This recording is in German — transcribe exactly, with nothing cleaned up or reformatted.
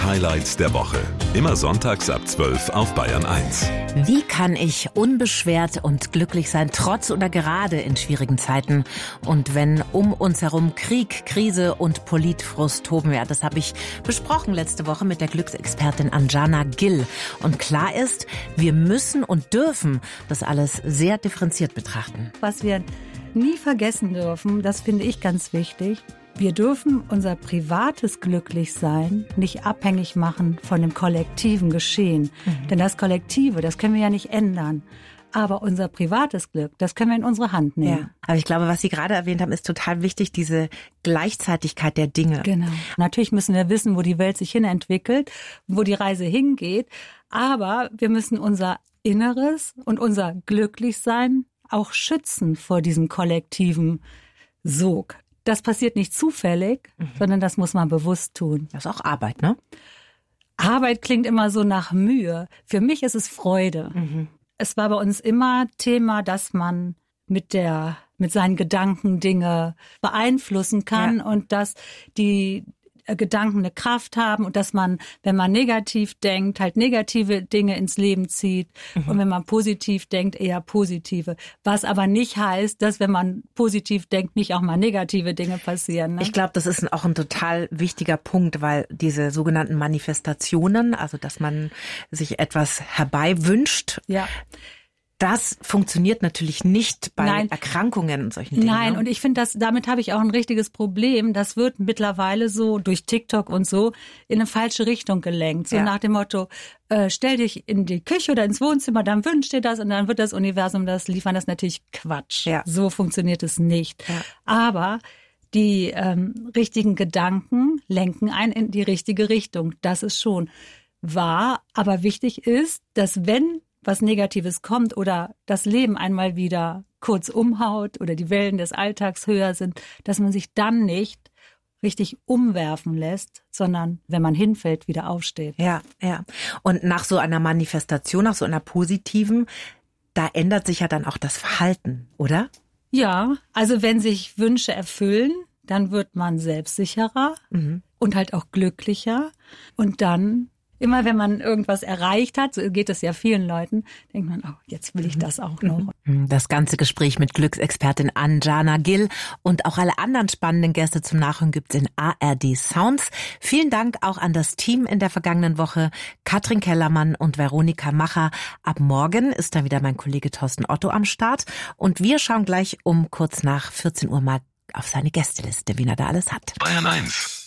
Highlights der Woche. Immer sonntags ab zwölf auf Bayern eins. Wie kann ich unbeschwert und glücklich sein, trotz oder gerade in schwierigen Zeiten? Und wenn um uns herum Krieg, Krise und Politfrust toben, ja, das habe ich besprochen letzte Woche mit der Glücksexpertin Anjana Gill. Und klar ist, wir müssen und dürfen das alles sehr differenziert betrachten. Was wir nie vergessen dürfen, das finde ich ganz wichtig, wir dürfen unser privates Glücklichsein nicht abhängig machen von dem kollektiven Geschehen. Mhm. Denn das Kollektive, das können wir ja nicht ändern. Aber unser privates Glück, das können wir in unsere Hand nehmen. Ja. Aber ich glaube, was Sie gerade erwähnt haben, ist total wichtig, diese Gleichzeitigkeit der Dinge. Genau. Natürlich müssen wir wissen, wo die Welt sich hinentwickelt, wo die Reise hingeht. Aber wir müssen unser Inneres und unser Glücklichsein auch schützen vor diesem kollektiven Sog. Das passiert nicht zufällig, mhm. sondern das muss man bewusst tun. Das ist auch Arbeit, ne? Arbeit klingt immer so nach Mühe. Für mich ist es Freude. Mhm. Es war bei uns immer Thema, dass man mit der, mit seinen Gedanken Dinge beeinflussen kann ja. und dass die Gedanken eine Kraft haben und dass man, wenn man negativ denkt, halt negative Dinge ins Leben zieht mhm. und wenn man positiv denkt, eher positive. Was aber nicht heißt, dass wenn man positiv denkt, nicht auch mal negative Dinge passieren. Ne? Ich glaube, das ist auch ein total wichtiger Punkt, weil diese sogenannten Manifestationen, also dass man sich etwas herbeiwünscht, ja. das funktioniert natürlich nicht bei Nein. Erkrankungen und solchen Dingen. Nein, ne? und ich finde, das damit habe ich auch ein richtiges Problem. Das wird mittlerweile so durch TikTok und so in eine falsche Richtung gelenkt. So ja. nach dem Motto, äh, stell dich in die Küche oder ins Wohnzimmer, dann wünsch dir das und dann wird das Universum das liefern. Das ist natürlich Quatsch. Ja. So funktioniert es nicht. Ja. Aber die ähm, richtigen Gedanken lenken einen in die richtige Richtung. Das ist schon wahr. Aber wichtig ist, dass wenn was Negatives kommt oder das Leben einmal wieder kurz umhaut oder die Wellen des Alltags höher sind, dass man sich dann nicht richtig umwerfen lässt, sondern wenn man hinfällt, wieder aufsteht. Ja, ja. Und nach so einer Manifestation, nach so einer positiven, da ändert sich ja dann auch das Verhalten, oder? Ja, also wenn sich Wünsche erfüllen, dann wird man selbstsicherer mhm. und halt auch glücklicher und dann immer wenn man irgendwas erreicht hat, so geht es ja vielen Leuten, denkt man, oh, jetzt will ich das auch noch. Das ganze Gespräch mit Glücksexpertin Anjana Gill und auch alle anderen spannenden Gäste zum Nachhören gibt's in A R D Sounds. Vielen Dank auch an das Team in der vergangenen Woche, Katrin Kellermann und Veronika Macher. Ab morgen ist dann wieder mein Kollege Thorsten Otto am Start und wir schauen gleich um kurz nach vierzehn Uhr mal auf seine Gästeliste, wen er da alles hat. Bayern eins.